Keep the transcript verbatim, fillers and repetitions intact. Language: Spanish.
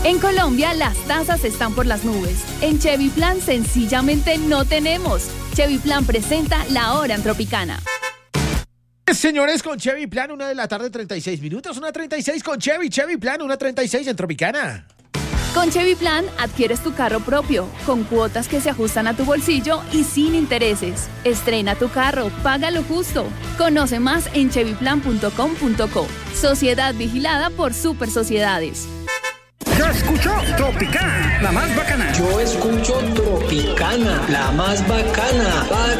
En Colombia, las tasas están por las nubes. En Chevy Plan, sencillamente no tenemos. Chevy Plan presenta La Hora en Tropicana. Señores, con Chevy Plan, una de la tarde, treinta y seis minutos, una treinta y seis con Chevy, Chevy Plan, una treinta y seis en Tropicana. Con Chevy Plan, adquieres tu carro propio, con cuotas que se ajustan a tu bolsillo y sin intereses. Estrena tu carro, paga lo justo. Conoce más en chevy plan punto com punto co. Sociedad vigilada por Super Sociedades. Yo escucho Tropicana, la más bacana. Yo escucho Tropicana, la más bacana.